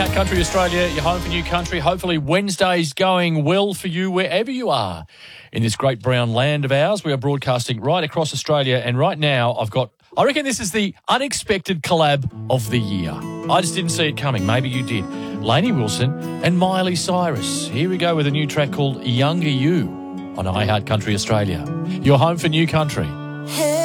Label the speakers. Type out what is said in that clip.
Speaker 1: iHeart Country Australia, your home for new country. Hopefully Wednesday's going well for you wherever you are in this great brown land of ours. We are broadcasting right across Australia, and right now I reckon this is the unexpected collab of the year. I just didn't see it coming. Maybe you did. Lainey Wilson and Miley Cyrus. Here we go with a new track called Younger You on iHeart Country Australia. Your home for new country.
Speaker 2: Hey.